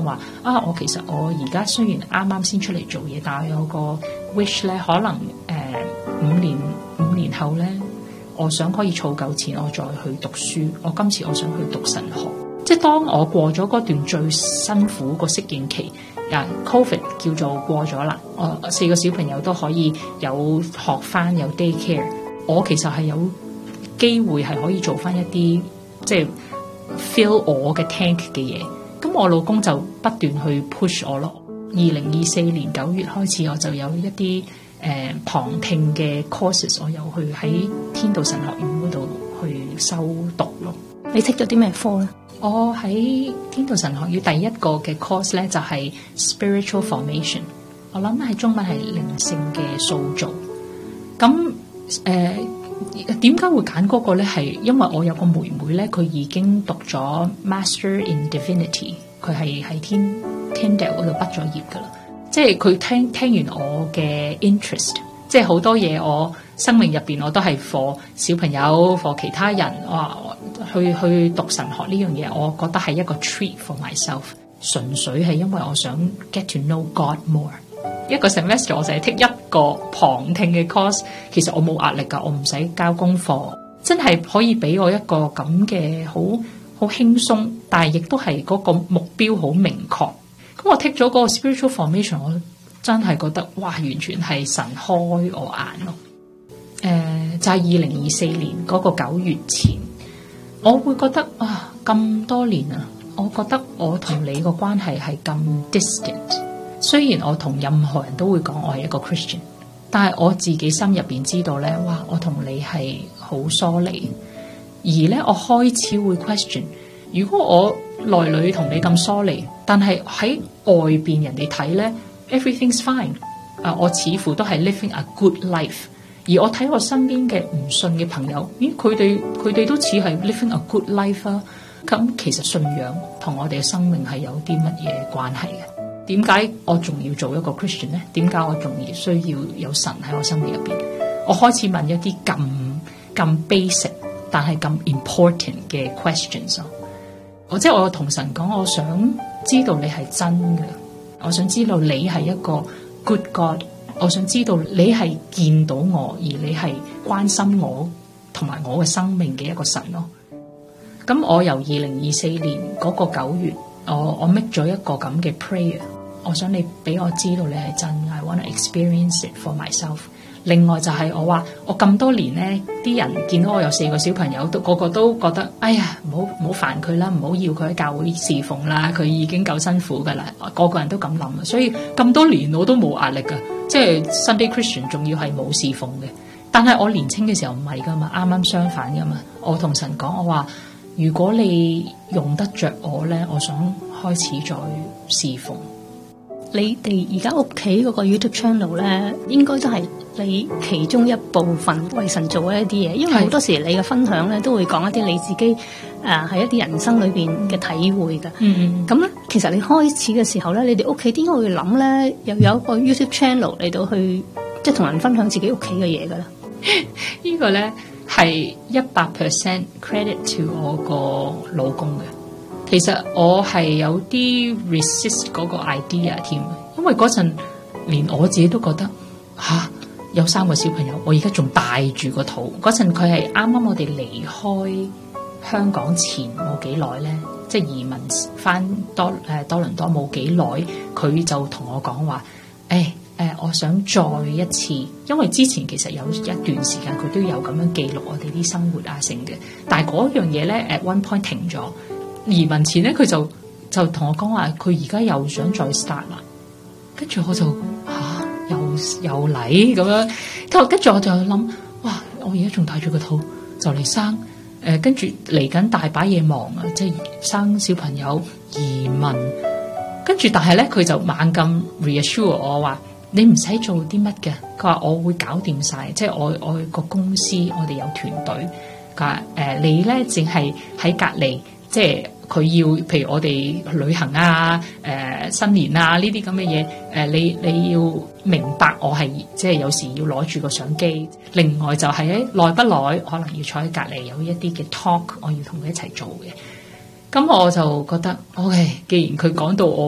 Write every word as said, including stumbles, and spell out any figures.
講話啊，我其實我而家雖然啱啱先出嚟做嘢，但係有個 wish 咧，可能誒、呃、五年五年後咧，我想可以儲夠錢，我再去讀書。我今次我想去讀神學。即係當我過咗嗰段最辛苦個適應期，啊 Covid 叫做過咗啦，我四個小朋友都可以有學翻有 daycare， 我其實係有機會係可以做翻一啲即係 fill 我嘅 tank 嘅嘢。咁我老公就不斷去 push 我咯。二零二四年九月開始，我就有一啲誒、呃、旁聽嘅 courses， 我有去喺天道神學院嗰度去修讀咯。 你 take 咗啲咩科咧？ 我喺天道神學院第一個嘅 course 咧就係、是、spiritual formation， 我諗喺中文係靈性嘅塑造。咁誒點解會揀嗰個咧？係因為我有個妹妹咧，佢已經讀咗 Master in Divinity， 佢係喺天 Tyndale 嗰度畢咗業噶啦。即係佢聽聽完我嘅 interest， 即係好多嘢我生命入邊我都係 for 小朋友 for 其他人，哇！去去讀神學呢樣嘢，我覺得係一個 treat for myself， 純粹係因為我想 get to know God more。一個 semester 我就係 take 一個旁聽嘅 course， 其實我冇壓力㗎，我唔使交功課，真係可以俾我一個咁嘅好好輕鬆，但係亦都係嗰個目標好明確。咁我 take 咗嗰個 spiritual formation， 我真係覺得哇，完全係神開我眼咯。誒、呃，就係二零二四年嗰個九月前。我會覺得啊，咁多年啊，我覺得我同你個關係係咁 distant。雖然我同任何人都會講我係一個 Christian， 但係我自己心入邊知道咧，哇，我同你係好疏離。而咧，我開始會 question， 如果我內裏同你咁疏離，但係喺外邊人哋睇咧 ，everything's fine。啊，我似乎都係 living a good life。而我睇我身邊嘅唔信嘅朋友，咦，佢哋佢哋都似係 living a good life 啊！咁其實信仰同我哋嘅生命係有啲乜嘢關係嘅？點解我仲要做一個 Christian 呢？點解我仲要需要有神喺我生命入邊？我開始問一啲咁咁 basic 但係咁 important 嘅 questions 咯。我即係我同神講，我想知道你係真嘅，我想知道你係一個 good God。我想知道你係見到我，而你係關心我同埋我嘅生命嘅一個神咯。咁我由二零二四年嗰個九月，我我 make 咗一個咁嘅 prayer， 我想你俾我知道你係真 I want to experience it for myself。另外就係我話我咁多年咧，啲人見到我有四個小朋友，都個個都覺得哎呀，唔好唔好煩佢啦，唔好要佢喺教會侍奉啦，佢已經夠辛苦噶啦，個個人都咁諗啊。所以咁多年我都冇壓力噶。即係 Sunday Christian 仲要係冇侍奉嘅，但係我年青嘅時候唔係噶嘛，啱啱相反噶嘛。我同神講，我話如果你用得着我咧，我想開始再侍奉。 你哋而家屋企嗰個 YouTube channel 咧，應該都係你其中一部分為神做嘅一啲嘢，因為好多時你嘅分享咧都會講一啲你自己誒喺、呃、一啲人生裏邊嘅體會㗎。嗯，咁咧其實你開始嘅時候咧，你哋屋企點解會諗咧，又有一個 YouTube channel 嚟到去即係同人分享自己屋企嘅嘢㗎啦？ 呢個咧係一百 percent credit to 我個老公嘅。其實我係有啲 resist 嗰個 idea 添，因為嗰陣連我自己都覺得吓，有三個小朋友，我而家仲帶住個肚。嗰陣佢係啱啱我哋離開香港前冇幾耐咧，即係移民翻多誒多倫多冇幾耐，佢就同我講話，誒誒、呃，我想再一次，因為之前其實有一段時間佢都有咁樣記錄我哋啲生活啊成嘅，但係嗰樣嘢咧 at one point 停咗。移民前咧，佢就就同我講話，佢而家又想再 start 啦。跟住我就吓、啊，又又嚟咁樣。跟住我就諗，哇！我而家仲帶住個肚就嚟生，誒、呃，跟住嚟緊大把嘢忙啊，即係生小朋友、移民。跟住，但係咧，佢就猛咁 reassure 我話，你唔使做啲乜嘅。佢話我會搞掂晒，即係我我個公司，我哋有團隊。佢話誒，你咧淨係喺隔離。即係佢要，譬如我哋旅行啊、誒、呃、新年啊呢啲咁嘅嘢，誒、呃、你你要明白我係即係有時要攞住個相機。另外就係喺耐不耐，可能要坐喺隔離有一啲嘅 talk，我要同佢一齊做嘅。咁我就覺得 OK，既然佢講到我。